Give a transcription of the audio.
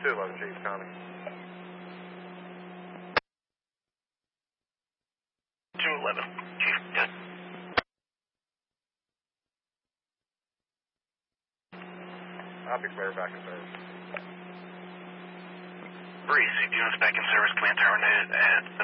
211, Chief, County. 211, Chief, yes. Optics Bear back in service. Breeze, units back in service, command terminated at